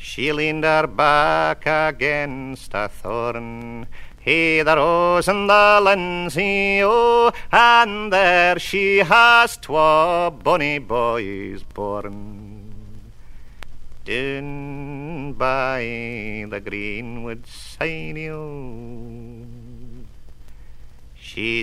She leaned her back against a thorn. Hey, the rose and the linsey, oh, and there she has twa bonny boys born. Down by the greenwood side, oh, she